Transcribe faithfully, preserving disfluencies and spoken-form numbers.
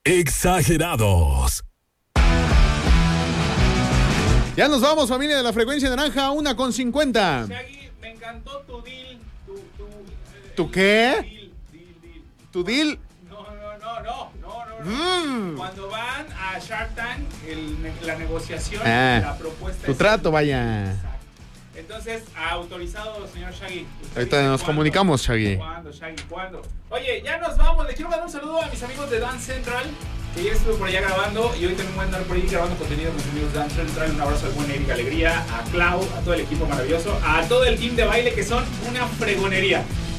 Exagerados. Ya nos vamos, familia de la Frecuencia Naranja, una con cincuenta. Shaggy, me encantó tu deal. Tu, tu, eh, ¿Tu qué? Deal, deal, deal. ¿Tu deal? No, no, no, no, no, no. Mm. no. Cuando van a Shark Tank, el, la negociación, Ah, la propuesta. tu es trato, el- vaya. Exacto. Entonces, autorizado, señor Shaggy. Usted Ahorita dice nos cuándo. comunicamos, Shaggy. ¿Cuándo, Shaggy? ¿Cuándo? Oye, ya nos vamos. Le quiero mandar un saludo a mis amigos de Dance Central, que ya estuve por allá grabando y hoy también voy a andar por ahí grabando contenido con mis amigos de Dance Central. Un abrazo al buen Eric Alegría, a Clau, a todo el equipo maravilloso, a todo el team de baile que son una fregonería.